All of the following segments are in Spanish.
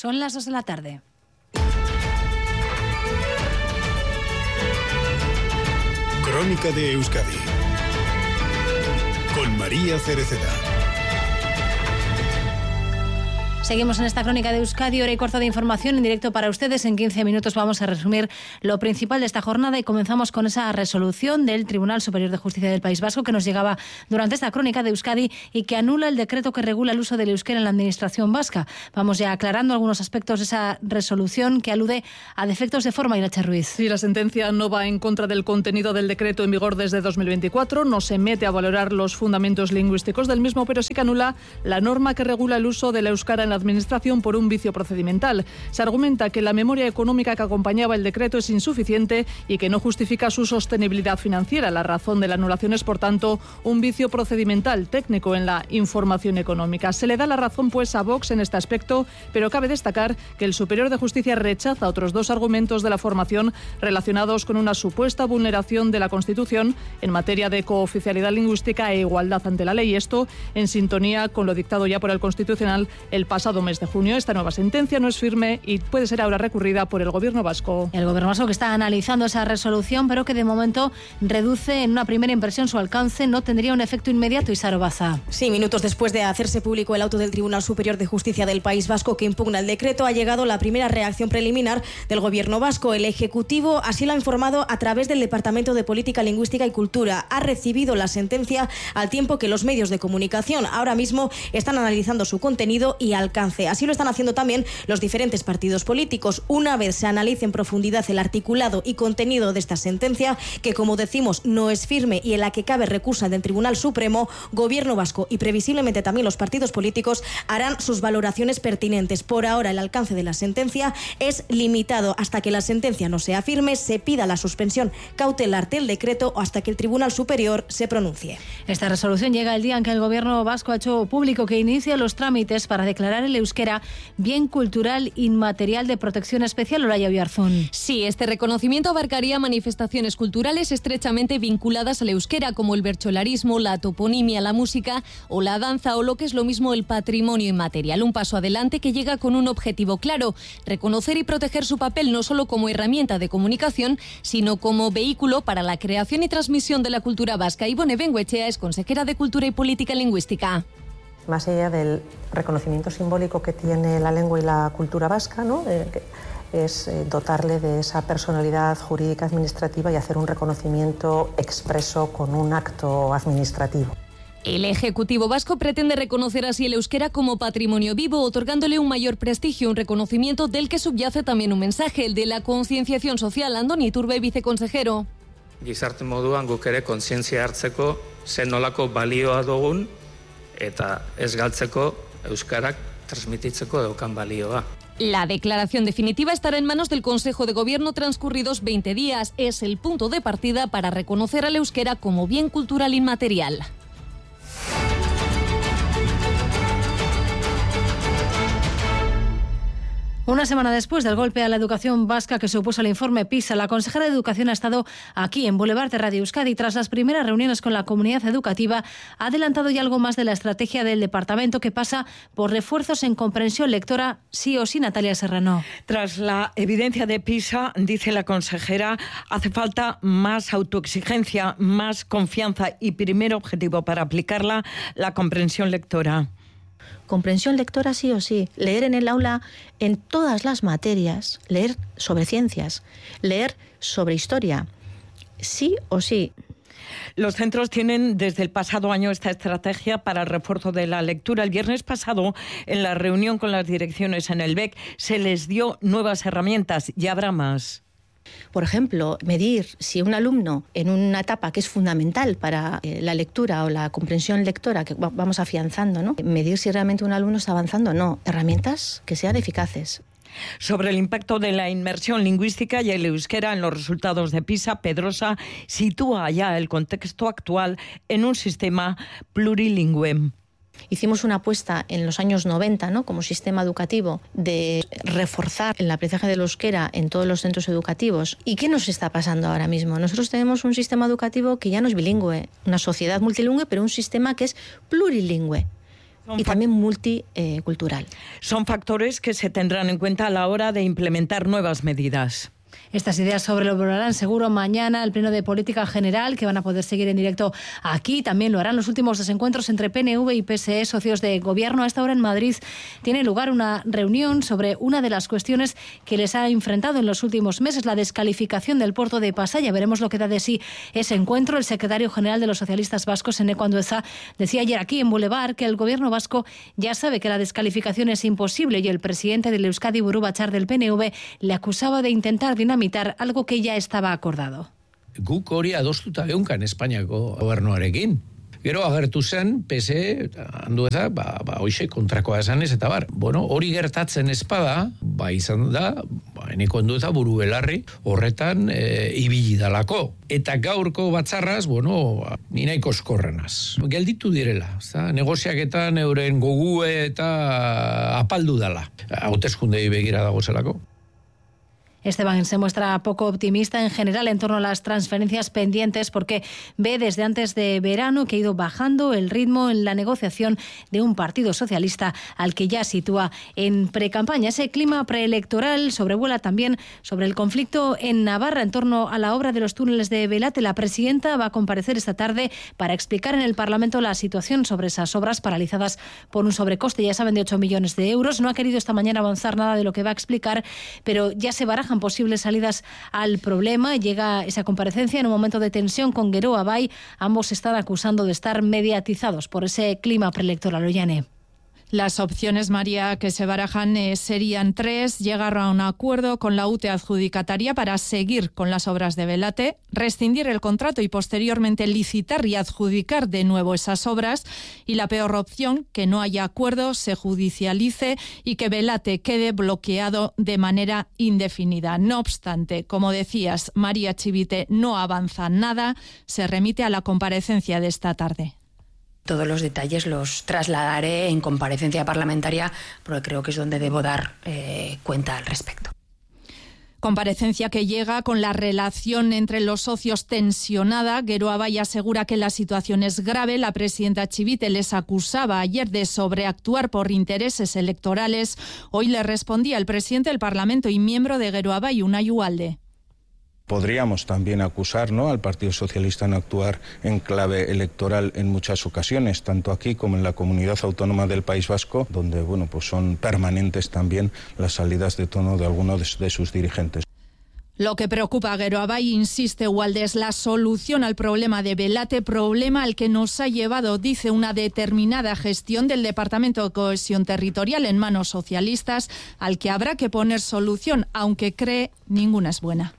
Son las 2 de la tarde. Crónica de Euskadi con María Cereceda. Seguimos en esta crónica de Euskadi, hora y corta de información en directo para ustedes. En 15 minutos vamos a resumir lo principal de esta jornada y comenzamos con esa resolución del Tribunal Superior de Justicia del País Vasco que nos llegaba durante esta crónica de Euskadi y que anula el decreto que regula el uso del euskera en la administración vasca. Vamos ya aclarando algunos aspectos de esa resolución que alude a defectos de forma. Irache Ruiz. Sí, la sentencia no va en contra del contenido del decreto en vigor desde 2024, no se mete a valorar los fundamentos lingüísticos del mismo, pero sí que anula la norma que regula el uso del euskera en la administración por un vicio procedimental. Se argumenta que la memoria económica que acompañaba el decreto es insuficiente y que no justifica su sostenibilidad financiera. La razón de la anulación es, por tanto, un vicio procedimental técnico en la información económica. Se le da la razón, pues, a Vox en este aspecto, pero cabe destacar que el Superior de Justicia rechaza otros dos argumentos de la formación relacionados con una supuesta vulneración de la Constitución en materia de cooficialidad lingüística e igualdad ante la ley. Esto en sintonía con lo dictado ya por el Constitucional el pasado mes de junio. Esta nueva sentencia no es firme y puede ser ahora recurrida por el Gobierno vasco. El Gobierno vasco que está analizando esa resolución, pero que de momento reduce en una primera impresión su alcance, no tendría un efecto inmediato. Isaro Baza. Sí, minutos después de hacerse público el auto del Tribunal Superior de Justicia del País Vasco que impugna el decreto, ha llegado la primera reacción preliminar del Gobierno vasco. El Ejecutivo así lo ha informado a través del Departamento de Política Lingüística y Cultura. Ha recibido la sentencia al tiempo que los medios de comunicación ahora mismo están analizando su contenido y alcance. Así lo están haciendo también los diferentes partidos políticos. Una vez se analice en profundidad el articulado y contenido de esta sentencia, que como decimos no es firme y en la que cabe recurso del Tribunal Supremo, Gobierno vasco y previsiblemente también los partidos políticos harán sus valoraciones pertinentes. Por ahora el alcance de la sentencia es limitado. Hasta que la sentencia no sea firme, se pida la suspensión cautelar del decreto o hasta que el Tribunal Superior se pronuncie. Esta resolución llega el día en que el Gobierno vasco ha hecho público que inicia los trámites para declarar el euskera bien cultural inmaterial de protección especial. Olaya Oyarzún. Sí, este reconocimiento abarcaría manifestaciones culturales estrechamente vinculadas al euskera, como el bertsolarismo, la toponimia, la música o la danza, o lo que es lo mismo, el patrimonio inmaterial. Un paso adelante que llega con un objetivo claro: reconocer y proteger su papel no solo como herramienta de comunicación, sino como vehículo para la creación y transmisión de la cultura vasca. Ivone Bengoechea es consejera de Cultura y Política Lingüística. Más allá del reconocimiento simbólico que tiene la lengua y la cultura vasca, ¿no? Es dotarle de esa personalidad jurídica administrativa y hacer un reconocimiento expreso con un acto administrativo. El Ejecutivo vasco pretende reconocer así el euskera como patrimonio vivo, otorgándole un mayor prestigio, un reconocimiento del que subyace también un mensaje, el de la concienciación social. Andoni Iturbe, viceconsejero. Gizarte moduan guk ere kontzientzia hartzeko zen nolako balioa dugun eta ez galtzeko euskarak transmititzeko daukan balioa. La declaración definitiva estará en manos del Consejo de Gobierno transcurridos 20 días. Es el punto de partida para reconocer al euskera como bien cultural inmaterial. Una semana después del golpe a la educación vasca que supuso el informe PISA, la consejera de Educación ha estado aquí en Boulevard de Radio Euskadi. Tras las primeras reuniones con la comunidad educativa, ha adelantado ya algo más de la estrategia del departamento, que pasa por refuerzos en comprensión lectora, sí o sí. Natalia Serrano. Tras la evidencia de PISA, dice la consejera, hace falta más autoexigencia, más confianza y primer objetivo para aplicarla, la comprensión lectora. Comprensión lectora sí o sí, leer en el aula en todas las materias, leer sobre ciencias, leer sobre historia, sí o sí. Los centros tienen desde el pasado año esta estrategia para el refuerzo de la lectura. El viernes pasado, en la reunión con las direcciones en el BEC, se les dio nuevas herramientas y habrá más. Por ejemplo, medir si un alumno en una etapa que es fundamental para la lectura o la comprensión lectora que vamos afianzando, ¿no? Medir si realmente un alumno está avanzando o no. Herramientas que sean eficaces. Sobre el impacto de la inmersión lingüística y el euskera en los resultados de PISA, Pedrosa sitúa ya el contexto actual en un sistema plurilingüe. Hicimos una apuesta en los años 90, ¿no?, como sistema educativo, de reforzar el aprendizaje del euskera en todos los centros educativos. ¿Y qué nos está pasando ahora mismo? Nosotros tenemos un sistema educativo que ya no es bilingüe, una sociedad multilingüe, pero un sistema que es plurilingüe. y también multicultural. Son factores que se tendrán en cuenta a la hora de implementar nuevas medidas. Estas ideas sobrevolarán seguro mañana el Pleno de Política General, que van a poder seguir en directo aquí. También lo harán los últimos desencuentros entre PNV y PSE, socios de gobierno. A esta hora en Madrid tiene lugar una reunión sobre una de las cuestiones que les ha enfrentado en los últimos meses, la descalificación del puerto de Pasaia. Veremos lo que da de sí ese encuentro. El secretario general de los socialistas vascos, Eneko Andueza, decía ayer aquí en Boulevard que el gobierno vasco ya sabe que la descalificación es imposible y el presidente del Euskadi, Buru Batzar, del PNV, le acusaba de intentar dinamitar algo que ya estaba acordado. Guk hori adostuta geunkan Espainiako gobernuarekin. Gero agertu zen, PSE, Andueza, hoxe kontrakoa esanez, eta bar. Bueno, hori gertatzen espada, izan da, Eneko Andueza buru belarri, horretan ibili dalako. Eta gaurko batzarraz, ni nahiko eskorrenaz. Gelditu direla, negoziaketan euren gogue eta apaldu dala. Hauteskundei begira dago zelako. Esteban se muestra poco optimista en general en torno a las transferencias pendientes porque ve desde antes de verano que ha ido bajando el ritmo en la negociación de un partido socialista al que ya sitúa en precampaña. Ese clima preelectoral sobrevuela también sobre el conflicto en Navarra en torno a la obra de los túneles de Belate. La presidenta va a comparecer esta tarde para explicar en el Parlamento la situación sobre esas obras paralizadas por un sobrecoste, ya saben, de 8 millones de euros. No ha querido esta mañana avanzar nada de lo que va a explicar, pero ya se baraja posibles salidas al problema. Llega esa comparecencia en un momento de tensión con Geroa Bai. Ambos están acusando de estar mediatizados por ese clima preelectoral. Ollane. Las opciones, María, que se barajan serían 3. Llegar a un acuerdo con la UTE adjudicataria para seguir con las obras de Belate, rescindir el contrato y posteriormente licitar y adjudicar de nuevo esas obras. Y la peor opción, que no haya acuerdo, se judicialice y que Belate quede bloqueado de manera indefinida. No obstante, como decías, María Chivite, no avanza nada. Se remite a la comparecencia de esta tarde. Todos los detalles los trasladaré en comparecencia parlamentaria, porque creo que es donde debo dar cuenta al respecto. Comparecencia que llega con la relación entre los socios tensionada. Geroa Bai asegura que la situación es grave. La presidenta Chivite les acusaba ayer de sobreactuar por intereses electorales. Hoy le respondía el presidente del Parlamento y miembro de Geroa Bai, Unai Ugalde. Podríamos también acusar, ¿no?, al Partido Socialista en actuar en clave electoral en muchas ocasiones, tanto aquí como en la Comunidad Autónoma del País Vasco, donde son permanentes también las salidas de tono de algunos de sus dirigentes. Lo que preocupa a Geroa Bai, insiste Ugalde, es la solución al problema de Belate, problema al que nos ha llevado, dice, una determinada gestión del Departamento de Cohesión Territorial en manos socialistas, al que habrá que poner solución, aunque cree ninguna es buena.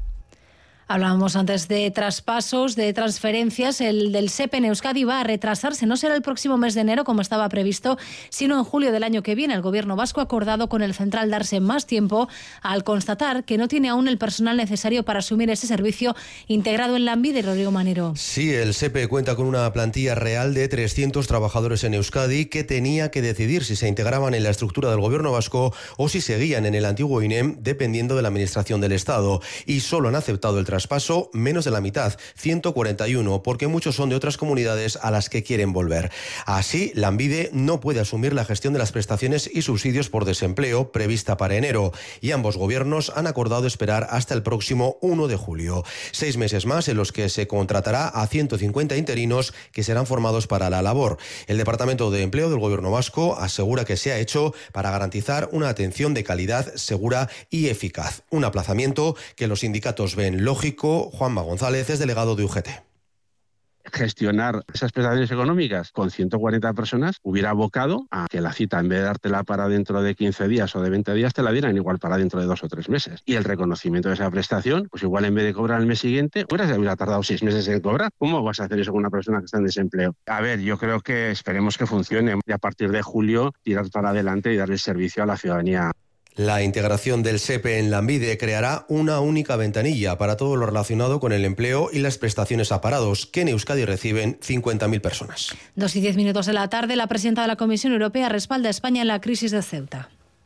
Hablábamos antes de traspasos, de transferencias. El del SEPE en Euskadi va a retrasarse. No será el próximo mes de enero, como estaba previsto, sino en julio del año que viene. El Gobierno vasco ha acordado con el Central darse más tiempo al constatar que no tiene aún el personal necesario para asumir ese servicio integrado en Lanbide. Rodrigo Manero. Sí, el SEPE cuenta con una plantilla real de 300 trabajadores en Euskadi que tenía que decidir si se integraban en la estructura del Gobierno vasco o si seguían en el antiguo INEM, dependiendo de la Administración del Estado. Y solo han aceptado el traspaso menos de la mitad, 141, porque muchos son de otras comunidades a las que quieren volver. Así, Lanbide no puede asumir la gestión de las prestaciones y subsidios por desempleo prevista para enero, y ambos gobiernos han acordado esperar hasta el próximo 1 de julio. 6 meses más en los que se contratará a 150 interinos que serán formados para la labor. El Departamento de Empleo del Gobierno vasco asegura que se ha hecho para garantizar una atención de calidad, segura y eficaz. Un aplazamiento que los sindicatos ven lógico. Juanma González es delegado de UGT. Gestionar esas prestaciones económicas con 140 personas hubiera abocado a que la cita, en vez de dártela para dentro de 15 días o de 20 días, te la dieran igual para dentro de 2 o 3 meses. Y el reconocimiento de esa prestación, pues igual en vez de cobrar el mes siguiente, hubiera tardado 6 meses en cobrar. ¿Cómo vas a hacer eso con una persona que está en desempleo? A ver, yo creo que esperemos que funcione y a partir de julio tirar para adelante y darle servicio a la ciudadanía. La integración del SEPE en Lanbide creará una única ventanilla para todo lo relacionado con el empleo y las prestaciones a parados, que en Euskadi reciben 50.000 personas. 2:10 de la tarde, la presidenta de la Comisión Europea respalda a España en la crisis de Ceuta.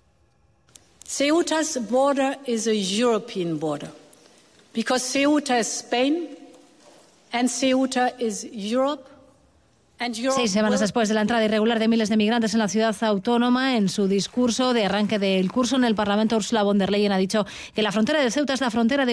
Ceuta's border is a European border, because Ceuta is Spain and Ceuta is Europe 6 semanas después de la entrada irregular de miles de migrantes en la ciudad autónoma, en su discurso de arranque del curso en el Parlamento, Ursula von der Leyen ha dicho que la frontera de Ceuta es la frontera de